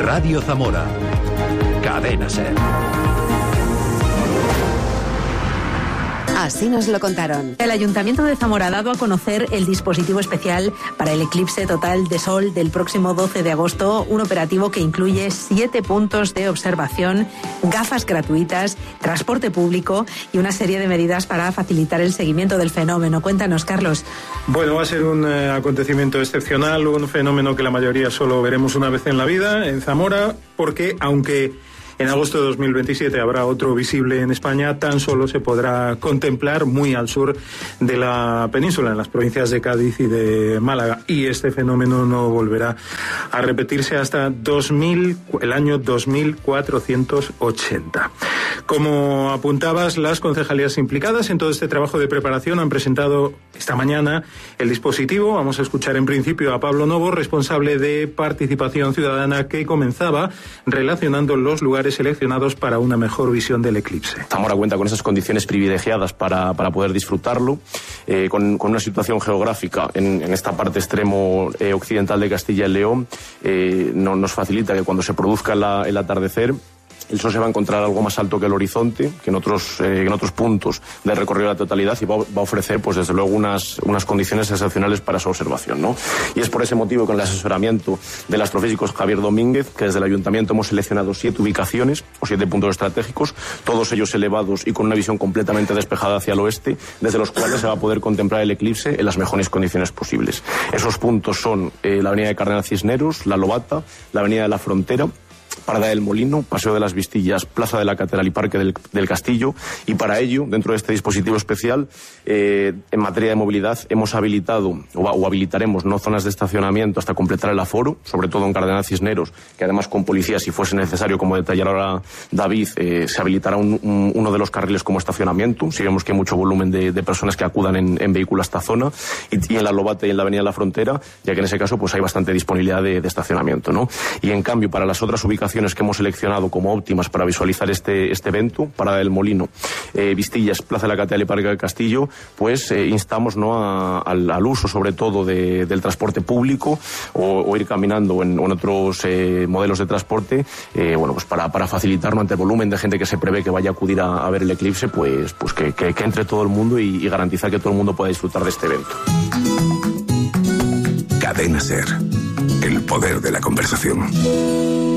Radio Zamora. Cadena SER. Así nos lo contaron. El Ayuntamiento de Zamora ha dado a conocer el dispositivo especial para el eclipse total de sol del próximo 12 de agosto, un operativo que incluye 7 puntos de observación, gafas gratuitas, transporte público y una serie de medidas para facilitar el seguimiento del fenómeno. Cuéntanos, Carlos. Bueno, va a ser un acontecimiento excepcional, un fenómeno que la mayoría solo veremos una vez en la vida en Zamora, porque aunque en agosto de 2027 habrá otro visible en España, tan solo se podrá contemplar muy al sur de la península, en las provincias de Cádiz y de Málaga. Y este fenómeno no volverá a repetirse hasta el año 2480. Como apuntabas, las concejalías implicadas en todo este trabajo de preparación han presentado esta mañana el dispositivo. Vamos a escuchar en principio a Pablo Novo, responsable de Participación Ciudadana, que comenzaba relacionando los lugares seleccionados para una mejor visión del eclipse. Zamora cuenta con esas condiciones privilegiadas para poder disfrutarlo, con una situación geográfica en esta parte extremo occidental de Castilla y León, nos facilita que cuando se produzca el atardecer, el sol se va a encontrar algo más alto que el horizonte, que en otros puntos del recorrido de la totalidad, y va a ofrecer, pues desde luego, unas condiciones excepcionales para su observación, ¿no? Y es por ese motivo, con el asesoramiento del astrofísico Javier Domínguez, que desde el Ayuntamiento hemos seleccionado 7 ubicaciones o 7 puntos estratégicos, todos ellos elevados y con una visión completamente despejada hacia el oeste, desde los cuales se va a poder contemplar el eclipse en las mejores condiciones posibles. Esos puntos son la avenida de Cardenal Cisneros, La Lobata, la avenida de la Frontera, Parada del Molino, Paseo de las Vistillas, Plaza de la Catedral y Parque del Castillo. Y para ello, dentro de este dispositivo especial, en materia de movilidad, hemos habilitado o habilitaremos zonas de estacionamiento hasta completar el aforo, sobre todo en Cardenal Cisneros, que además con policía, si fuese necesario, como detallará ahora David, se habilitará uno de los carriles como estacionamiento, si vemos que hay mucho volumen de personas que acudan en vehículo a esta zona, y en la Lobata y en la Avenida de la Frontera, ya que en ese caso pues hay bastante disponibilidad de estacionamiento, ¿no? Y en cambio, para las otras ubicaciones que hemos seleccionado como óptimas para visualizar este evento, Parada del Molino, Vistillas, Plaza de la Catedral y Parque del Castillo, pues instamos al uso sobre todo del transporte público o ir caminando en otros modelos de transporte, pues para facilitarnos ante el volumen de gente que se prevé que vaya a acudir a ver el eclipse, pues que entre todo el mundo y garantizar que todo el mundo pueda disfrutar de este evento. Cadena SER, el poder de la conversación.